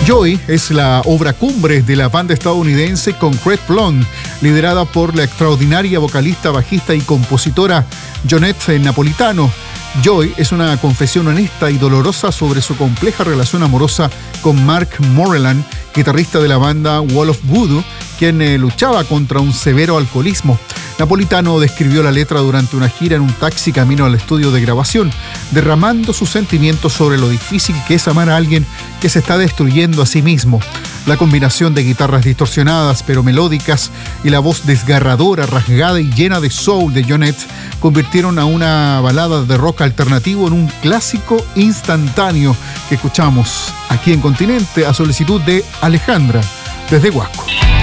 Joy es la obra cumbre de la banda estadounidense Concrete Blonde, liderada por la extraordinaria vocalista, bajista y compositora Jonette Napolitano. Joy es una confesión honesta y dolorosa sobre su compleja relación amorosa con Mark Moreland, guitarrista de la banda Wall of Voodoo, quien luchaba contra un severo alcoholismo. Napolitano describió la letra durante una gira en un taxi camino al estudio de grabación, derramando sus sentimientos sobre lo difícil que es amar a alguien que se está destruyendo a sí mismo. La combinación de guitarras distorsionadas pero melódicas y la voz desgarradora, rasgada y llena de soul de Jonette convirtieron a una balada de rock alternativo en un clásico instantáneo que escuchamos aquí en Continente a solicitud de Alejandra desde Huasco.